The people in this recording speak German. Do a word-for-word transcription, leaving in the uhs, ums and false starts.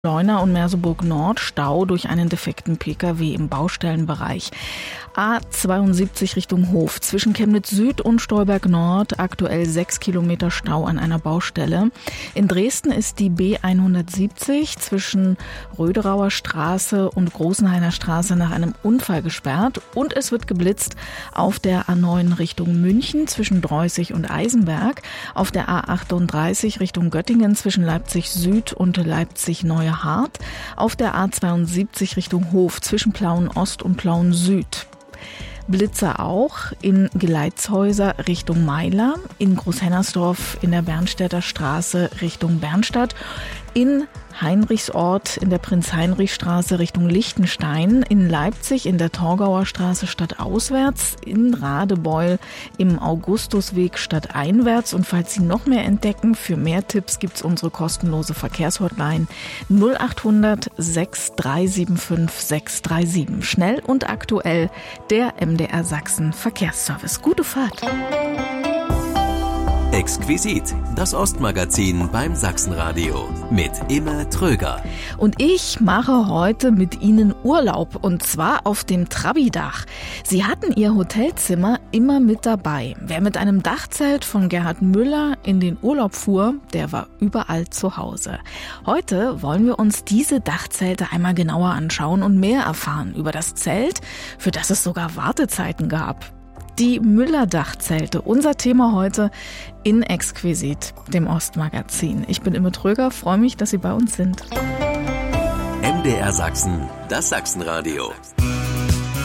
Leuna und Merseburg Nord Stau durch einen defekten Pkw im Baustellenbereich. A zweiundsiebzig Richtung Hof. Zwischen Chemnitz Süd und Stolberg Nord aktuell sechs Kilometer Stau an einer Baustelle. In Dresden ist die B hundertsiebzig zwischen Röderauer Straße und Großenhainer Straße nach einem Unfall gesperrt. Und es wird geblitzt auf der A neun Richtung München zwischen Dreußig und Eisenberg. Auf der A achtunddreißig Richtung Göttingen zwischen Leipzig Süd und Leipzig Neue Hart. Auf der A zweiundsiebzig Richtung Hof zwischen Plauen Ost und Plauen Süd. Blitzer auch in Geleitshäuser Richtung Meiler, in Großhennersdorf in der Bernstädter Straße Richtung Bernstadt, in Heinrichsort in der Prinz-Heinrich-Straße Richtung Lichtenstein, in Leipzig in der Torgauer Straße stadtauswärts, in Radebeul im Augustusweg stadteinwärts. Und falls Sie noch mehr entdecken, für mehr Tipps gibt's unsere kostenlose Verkehrshotline null achthundert sechs drei sieben fünf sechs drei sieben. Schnell und aktuell der M D R Sachsen Verkehrsservice. Gute Fahrt! Exquisit, das Ostmagazin beim Sachsenradio mit Imme Tröger. Und ich mache heute mit Ihnen Urlaub und zwar auf dem Trabi-Dach. Sie hatten Ihr Hotelzimmer immer mit dabei. Wer mit einem Dachzelt von Gerhard Müller in den Urlaub fuhr, der war überall zu Hause. Heute wollen wir uns diese Dachzelte einmal genauer anschauen und mehr erfahren über das Zelt, für das es sogar Wartezeiten gab. Die Müller-Dachzelte, unser Thema heute in Exquisit, dem Ostmagazin. Ich bin Imme Tröger, freue mich, dass Sie bei uns sind. M D R Sachsen, das Sachsenradio.